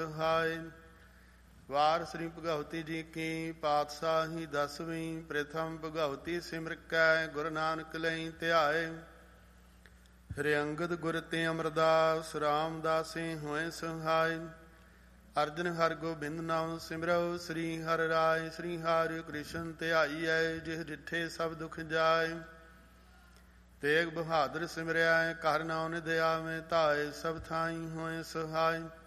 ਸਹਾਇ। ਵਾਰ ਸ੍ਰੀ ਭਗਵਤੀ ਜੀ ਕੀ ਪਾਤਸ਼ਾਹੀ 10ਵੀਂ। ਪ੍ਰਥਮ ਭਗਵਤੀ ਸਿਮਰ ਕੈ ਗੁਰੂ ਨਾਨਕ ਲਈ ਧਿਆਏ। ਹਰਿ ਅੰਗਦ ਗੁਰ ਤੇ ਅਮਰਦਾਸ ਰਾਮਦਾਸੇ ਹੋਏ ਸਹਾਇ। ਅਰਜਨ ਹਰਿ ਗੋਬਿੰਦ ਨਾਮ ਸਿਮਰਉ। ਸ੍ਰੀ ਹਰਿ ਰਾਇ ਸ੍ਰੀ ਹਰਿ ਕ੍ਰਿਸ਼ਨ ਧਿਆਈਐ। ਜਿਹ ਡਿਠੇ ਸਭ ਦੁਖ ਜਾਏ। ਤੇਗ ਬਹਾਦਰ ਸਿਮਰਿਆ ਘਰ ਨਾਉ ਨਿਦਿਆ ਮੈਂ ਧਾਏ। ਸਭ ਥਾਈ ਹੋਏ ਸਹਾਈ।